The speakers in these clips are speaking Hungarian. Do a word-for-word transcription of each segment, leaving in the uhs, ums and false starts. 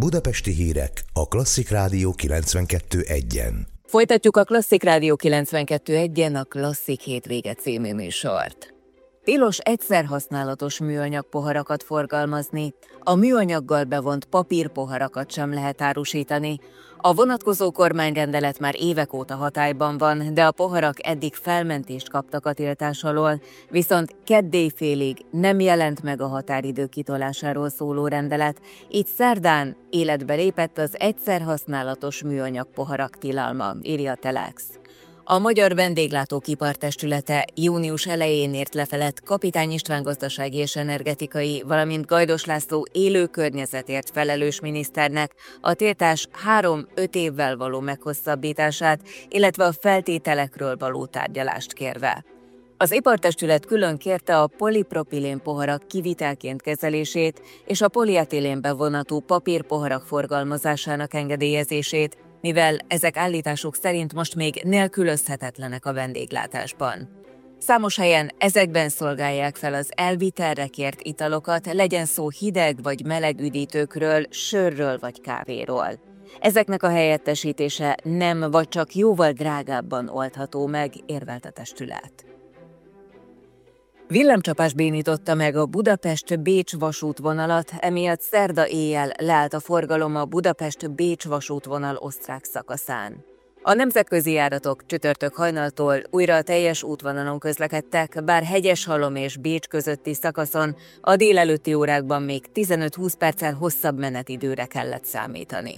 Budapesti hírek a Klasszik Rádió kilencvenkettő egyen. Folytatjuk a Klasszik Rádió kilencvenkettő egyen a Klasszik hétvége című műsort. Tilos egyszerhasználatos műanyag poharakat forgalmazni, a műanyaggal bevont papírpoharakat sem lehet árusítani. A vonatkozó kormányrendelet már évek óta hatályban van, de a poharak eddig felmentést kaptak a tiltás alól, viszont kedd éjfélig nem jelent meg a határidő kitolásáról szóló rendelet, így szerdán életbe lépett az egyszerhasználatos műanyag poharak tilalma, írja a Telex. A Magyar Vendéglátók-ipar Testülete június elején ért lefelet Kapitány István gazdasági és energetikai, valamint Gajdos László élő környezetért felelős miniszternek a tiltás három-öt évvel való meghosszabbítását, illetve a feltételekről való tárgyalást kérve. Az ipartestület külön kérte a polipropilén poharak kivitelként kezelését és a polietilén bevonatú papírpoharak forgalmazásának engedélyezését, mivel ezek állításuk szerint most még nélkülözhetetlenek a vendéglátásban. Számos helyen ezekben szolgálják fel az elvitelre kért italokat, legyen szó hideg vagy meleg üdítőkről, sörről vagy kávéról. Ezeknek a helyettesítése nem vagy csak jóval drágábban oldható meg, érvelt a testület. Villámcsapás bénította meg a Budapest-Bécs vasútvonalat, emiatt szerda éjjel leállt a forgalom a Budapest-Bécs vasútvonal osztrák szakaszán. A nemzetközi járatok csütörtök hajnaltól újra a teljes útvonalon közlekedtek, bár Hegyeshalom és Bécs közötti szakaszon a délelőtti órákban még tizenöt-húsz perccel hosszabb menetidőre kellett számítani.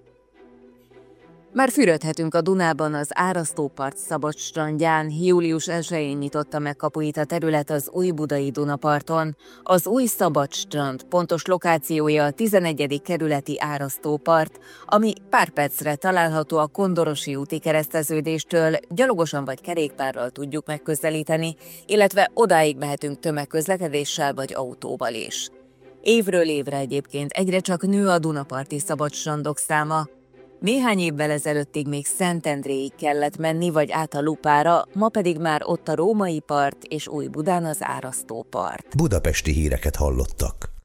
Már fürödhetünk a Dunában az Árasztópart szabadstrandján, július elsején nyitotta meg kapuit a terület az Újbudai Dunaparton. Az új szabadstrand pontos lokációja a tizenegyedik kerületi Árasztópart, ami pár percre található a Kondorosi úti kereszteződéstől, gyalogosan vagy kerékpárral tudjuk megközelíteni, illetve odáig mehetünk tömegközlekedéssel vagy autóval is. Évről évre egyébként egyre csak nő a dunaparti szabadstrandok száma. Néhány évvel ezelőttig még Szentendréig kellett menni, vagy át a Lupára, ma pedig már ott a Római part és Újbudán az Árasztópart. Budapesti híreket hallottak.